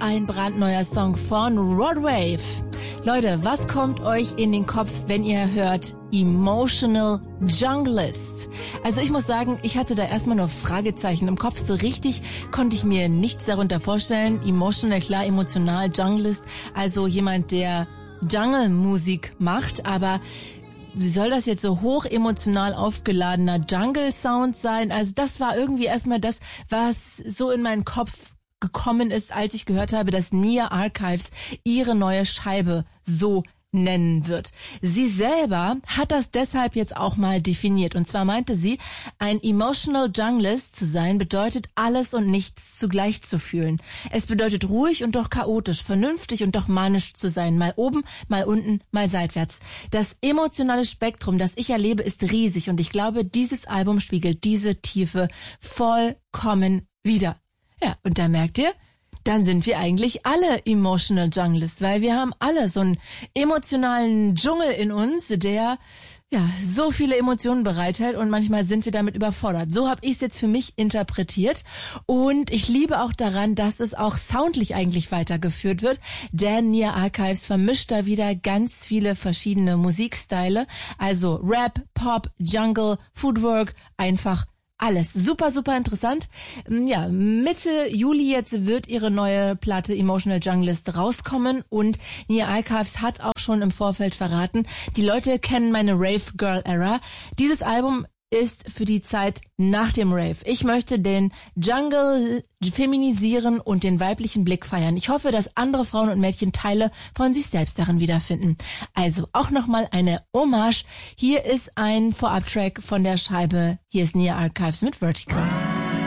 ein brandneuer Song von Rod Wave. Leute, was kommt euch in den Kopf, wenn ihr hört Emotional Junglist? Also ich muss sagen, ich hatte da erstmal nur Fragezeichen im Kopf. So richtig konnte ich mir nichts darunter vorstellen. Emotional, klar, emotional, Junglist, also jemand, der Jungle-Musik macht, aber wie soll das jetzt so hoch emotional aufgeladener Jungle-Sound sein? Also das war irgendwie erstmal das, was so in meinen Kopf gekommen ist, als ich gehört habe, dass Nia Archives ihre neue Scheibe so nennen wird. Sie selber hat das deshalb jetzt auch mal definiert. Und zwar meinte sie, ein Emotional Junglist zu sein bedeutet, alles und nichts zugleich zu fühlen. Es bedeutet ruhig und doch chaotisch, vernünftig und doch manisch zu sein. Mal oben, mal unten, mal seitwärts. Das emotionale Spektrum, das ich erlebe, ist riesig. Und ich glaube, dieses Album spiegelt diese Tiefe vollkommen wider. Ja, und da merkt ihr, dann sind wir eigentlich alle Emotional Junglists, weil wir haben alle so einen emotionalen Dschungel in uns, der ja so viele Emotionen bereithält und manchmal sind wir damit überfordert. So habe ich es jetzt für mich interpretiert und ich liebe auch daran, dass es auch soundlich eigentlich weitergeführt wird, denn Nia Archives vermischt da wieder ganz viele verschiedene Musikstile, also Rap, Pop, Jungle, Footwork, einfach alles. Super, super interessant. Ja, Mitte Juli jetzt wird ihre neue Platte Emotional Junglist rauskommen und Nia Archives hat auch schon im Vorfeld verraten, die Leute kennen meine Rave Girl Era. Dieses Album ist für die Zeit nach dem Rave. Ich möchte den Jungle feminisieren und den weiblichen Blick feiern. Ich hoffe, dass andere Frauen und Mädchen Teile von sich selbst darin wiederfinden. Also auch nochmal eine Hommage. Hier ist ein Vorabtrack von der Scheibe. Hier ist Nia Archives mit Vertical.